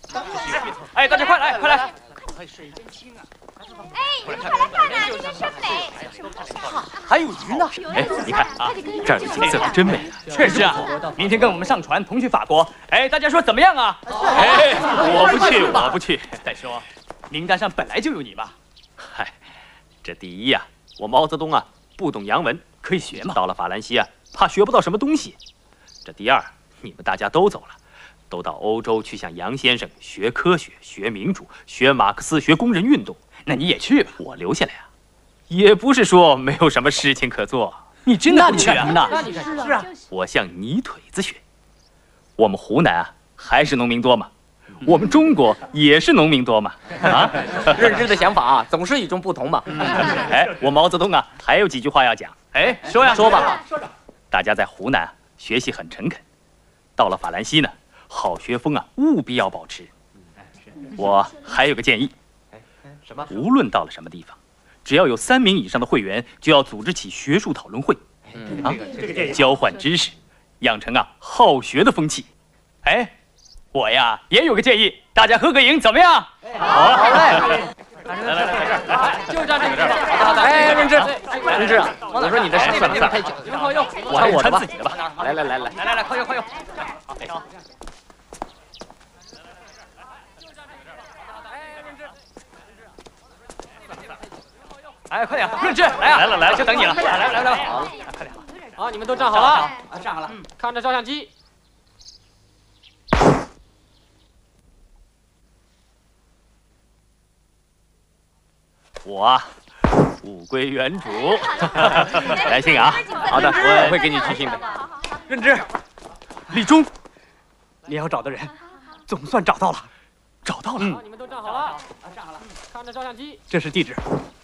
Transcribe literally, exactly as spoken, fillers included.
哎，大家快来，快来！ 哎，水真清啊！ 哎，你快来看呐，这真是美。 还有鱼呢！哎，你看啊，这儿的景色可真美。确实啊，明天跟我们上船同去法国。哎，大家说怎么样啊？哎，我不去，我不去。再说，名单上本来就有你嘛。嗨，这第一呀，我毛泽东啊不懂洋文，可以学嘛。到了法兰西啊，怕学不到什么东西。这第二，你们大家都走了。 都到欧洲去向杨先生学科学、学民主、学马克思、学工人运动。那你也去吧。我留下来啊，也不是说没有什么事情可做。你真的不去啊？那你是啊？我向泥腿子学。我们湖南啊，还是农民多嘛。我们中国也是农民多嘛。啊， 认知的想法啊，总是与众不同嘛。 哎，我毛泽东啊，还有几句话要讲。哎，说呀，说吧。说着。大家在湖南啊，学习很诚恳，到了法兰西呢。 好学风啊，务必要保持。我还有个建议， 什么？ 无论到了什么地方，只要有三名以上的会员，就要组织起学术讨论会，啊，交换知识，养成啊好学的风气。哎，我呀也有个建议，大家合个影怎么样？好，好嘞。来来来，在这儿，就站这个地方。好的，哎，润之，润之啊，我说你的事算了算了，你们靠右，我还是穿自己的吧。来来来来，来来来，靠右靠右。好，好。 哎，快点，润之，来啊！来了来了，就等你了。来来来来，好，快点，好，你们都站好了，啊，站好了，嗯，看着照相机。我啊，物归原主。来信啊！好的，我会给你寄信的。润之，立中，你要找的人，总算找到了，找到了。嗯，你们都站好了，啊，站好了，看着照相机。这是地址。